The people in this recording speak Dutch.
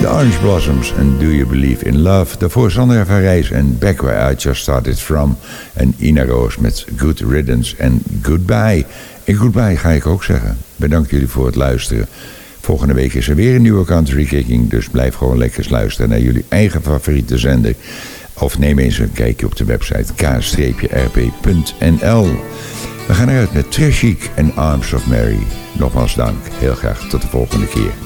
The Orange Blossoms en Do You Believe in Love. Daarvoor Sandra van Rijs en Back Where I Just Started From. En Ina Roos met Good Riddance en Goodbye. En goodbye ga ik ook zeggen. Bedankt jullie voor het luisteren. Volgende week is er weer een nieuwe Country Kicking. Dus blijf gewoon lekker luisteren naar jullie eigen favoriete zender. Of neem eens een kijkje op de website k-rp.nl. We gaan eruit met Trishik en Arms of Mary. Nogmaals dank. Heel graag tot de volgende keer.